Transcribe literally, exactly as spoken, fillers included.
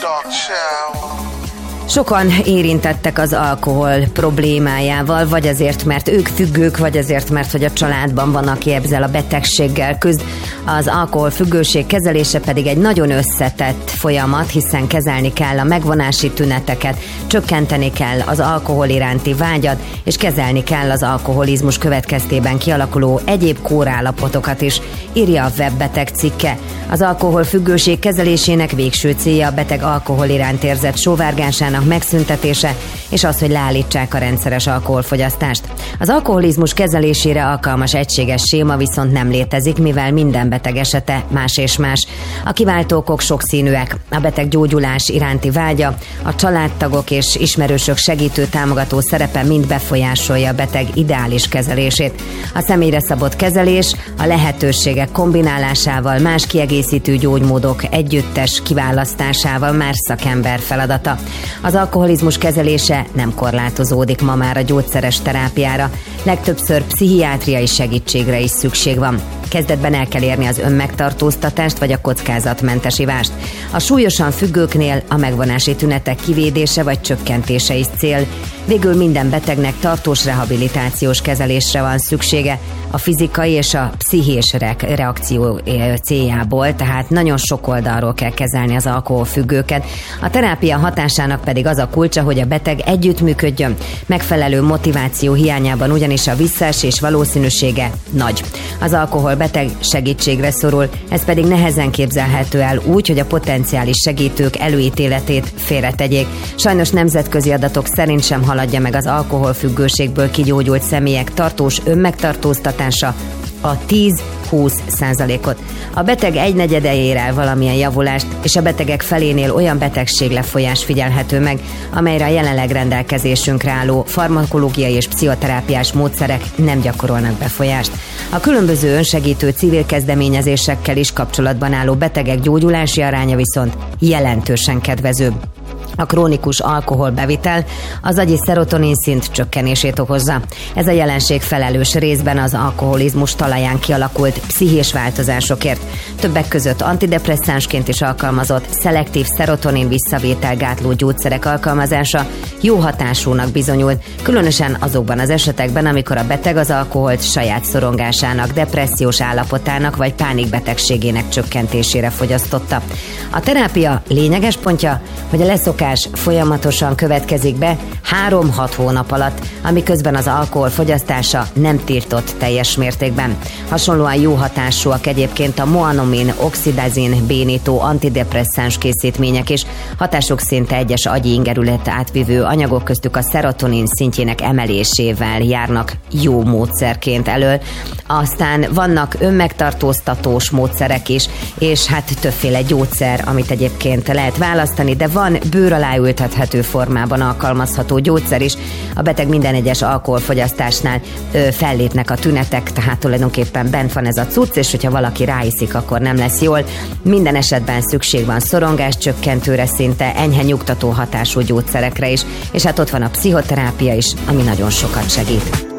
Sokan érintettek az alkohol problémájával, vagy azért, mert ők függők, vagy azért, mert hogy a családban van, aki ezzel a betegséggel küzd. Az alkoholfüggőség kezelése pedig egy nagyon összetett folyamat, hiszen kezelni kell a megvonási tüneteket, csökkenteni kell az alkohol iránti vágyat, és kezelni kell az alkoholizmus következtében kialakuló egyéb kórállapotokat is, írja a Webbeteg cikke. Az alkoholfüggőség kezelésének végső célja a beteg alkohol iránt érzett sóvárgásának megszüntetése, és az, hogy leállítsák a rendszeres alkoholfogyasztást. Az alkoholizmus kezelésére alkalmas egységes séma viszont nem létezik, mivel minden beteg esete más és más. A kiváltó okok sokszínűek. A beteg gyógyulás iránti vágya, a családtagok és ismerősök segítő támogató szerepe mind befolyásolja a beteg ideális kezelését. A személyre szabott kezelés a lehetőségek kombinálásával, más kiegészítő gyógymódok együttes kiválasztásával már szakember feladata. Az alkoholizmus kezelése nem korlátozódik ma már a gyógyszeres terápiára, legtöbbször pszichiátriai segítségre is szükség van. Kezdetben el kell érni az önmegtartóztatást vagy a kockázatmentes ivást. A súlyosan függőknél a megvonási tünetek kivédése vagy csökkentése is cél. Végül minden betegnek tartós rehabilitációs kezelésre van szüksége a fizikai és a pszichés reakció céljából, tehát nagyon sok oldalról kell kezelni az alkoholfüggőket. A terápia hatásának pedig az a kulcsa, hogy a beteg együttműködjön. Megfelelő motiváció hiányában ugyanis a visszaesés valószínűsége nagy. Az alkoholbeteg segítségre szorul, ez pedig nehezen képzelhető el úgy, hogy a potenciális segítők előítéletét félretegyék. Sajnos nemzetközi adatok szerint sem haladja meg az alkoholfüggőségből kigyógyult személyek tartós önmegtartóztatása a tíz-húsz százalékot. A beteg egynegyede ér el valamilyen javulást, és a betegek felénél olyan betegséglefolyás figyelhető meg, amelyre a jelenleg rendelkezésünkre álló farmakológiai és pszichoterápiás módszerek nem gyakorolnak befolyást. A különböző önsegítő civil kezdeményezésekkel is kapcsolatban álló betegek gyógyulási aránya viszont jelentősen kedvezőbb. A krónikus alkoholbevitel az agyi szerotonin szint csökkenését okozza. Ez a jelenség felelős részben az alkoholizmus talaján kialakult pszichés változásokért. Többek között antidepresszánsként is alkalmazott szelektív szerotonin visszavételgátló gyógyszerek alkalmazása jó hatásúnak bizonyult, különösen azokban az esetekben, amikor a beteg az alkoholt saját szorongásának, depressziós állapotának vagy pánikbetegségének csökkentésére fogyasztotta. A terápia lényeges pontja, hogy a leszokás folyamatosan következik be három-hat hónap alatt, amiközben az alkohol fogyasztása nem tiltott teljes mértékben. Hasonlóan jó hatásúak egyébként a moanomin, oxidazin bénító antidepresszáns készítmények is. Hatásuk szinte egyes agyi ingerület átvivő anyagok, köztük a szerotonin szintjének emelésével járnak jó módszerként elől. Aztán vannak önmegtartóztatós módszerek is, és hát többféle gyógyszer, amit egyébként lehet választani, de van bőr alá ültethető formában alkalmazható gyógyszer is. A beteg minden egyes alkoholfogyasztásnál ö, fellépnek a tünetek, tehát tulajdonképpen bent van ez a cucc, és hogyha valaki ráiszik, akkor nem lesz jól. Minden esetben szükség van szorongás csökkentőre, szinte enyhe nyugtató hatású gyógyszerekre is, és hát ott van a pszichoterápia is, ami nagyon sokat segít.